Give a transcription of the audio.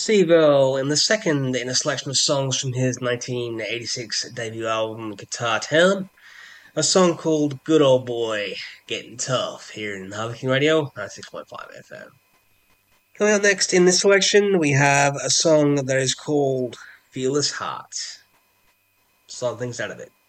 Steve-O, and the second in a selection of songs from his 1986 debut album Guitar Town, a song called Good Old Boy, Getting Tough, here in Harvey King Radio, 96.5 FM. Coming up next in this selection, we have a song that is called Fearless Heart. Some things out of it.